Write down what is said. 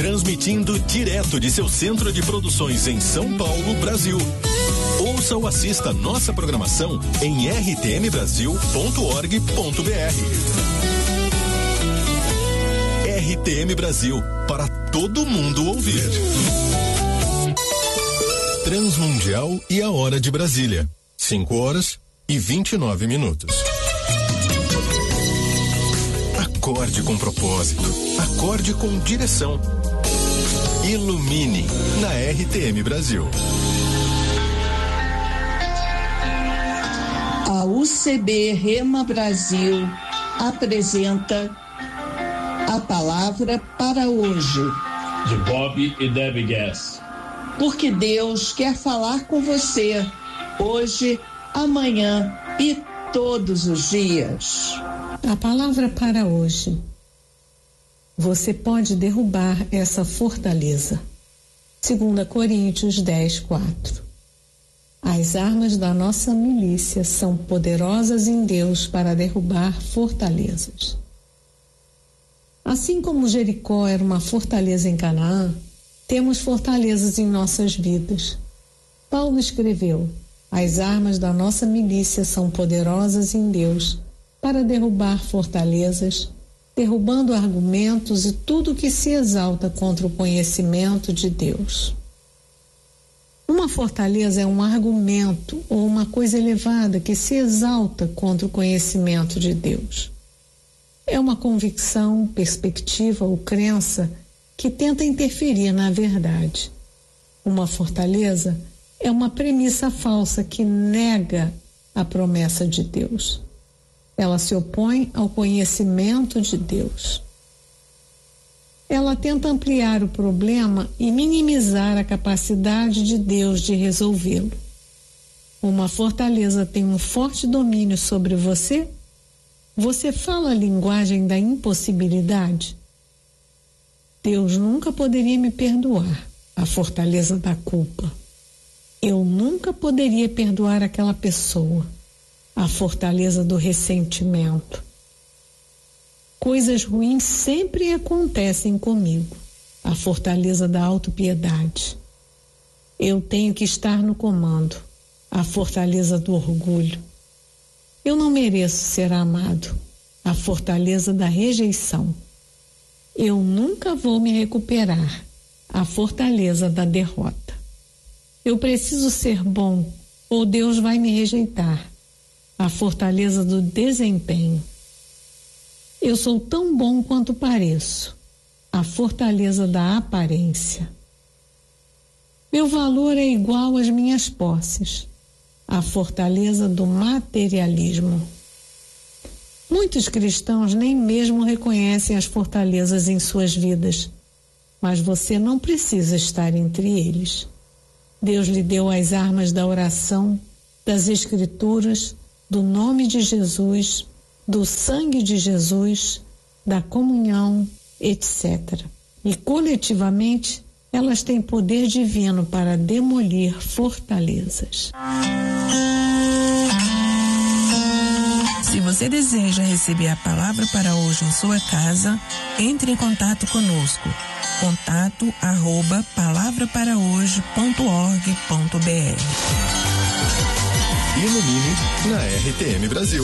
Transmitindo direto de seu centro de produções em São Paulo, Brasil. Ouça ou assista nossa programação em rtmbrasil.org.br. RTM Brasil, para todo mundo ouvir. Transmundial e a hora de Brasília. 5h29. Acorde com propósito. Acorde com direção. Ilumine na RTM Brasil. A UCB Rema Brasil apresenta A Palavra para Hoje, de Bob e Debbie Gass. Porque Deus quer falar com você hoje, amanhã e todos os dias. A palavra para hoje. Você pode derrubar essa fortaleza. 2 Coríntios 10:4. As armas da nossa milícia são poderosas em Deus para derrubar fortalezas. Assim como Jericó era uma fortaleza em Canaã, temos fortalezas em nossas vidas. Paulo escreveu: as armas da nossa milícia são poderosas em Deus para derrubar fortalezas, derrubando argumentos e tudo que se exalta contra o conhecimento de Deus. Uma fortaleza é um argumento ou uma coisa elevada que se exalta contra o conhecimento de Deus. É uma convicção, perspectiva ou crença que tenta interferir na verdade. Uma fortaleza é uma premissa falsa que nega a promessa de Deus. Ela se opõe ao conhecimento de Deus. Ela tenta ampliar o problema e minimizar a capacidade de Deus de resolvê-lo. Uma fortaleza tem um forte domínio sobre você? Você fala a linguagem da impossibilidade? Deus nunca poderia me perdoar, a fortaleza da culpa. Eu nunca poderia perdoar aquela pessoa, a fortaleza do ressentimento. Coisas ruins sempre acontecem comigo, a fortaleza da autopiedade. Eu tenho que estar no comando, a fortaleza do orgulho. Eu não mereço ser amado, a fortaleza da rejeição. Eu nunca vou me recuperar, a fortaleza da derrota. Eu preciso ser bom, ou Deus vai me rejeitar, a fortaleza do desempenho. Eu sou tão bom quanto pareço, a fortaleza da aparência. Meu valor é igual às minhas posses, a fortaleza do materialismo. Muitos cristãos nem mesmo reconhecem as fortalezas em suas vidas, mas você não precisa estar entre eles. Deus lhe deu as armas da oração, das Escrituras, do nome de Jesus, do sangue de Jesus, da comunhão, etc. E coletivamente, elas têm poder divino para demolir fortalezas. Se você deseja receber a palavra para hoje em sua casa, entre em contato conosco. contato@palavraparahoj.org.br. Ilumine na RTM Brasil.